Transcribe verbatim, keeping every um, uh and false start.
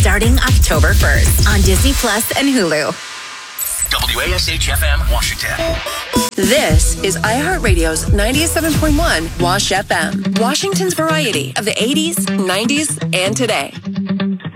starting October first on Disney Plus and Hulu. W A S H F M, Washington. This is iHeartRadio's ninety-seven point one Wash F M, Washington's variety of the eighties, nineties, and today.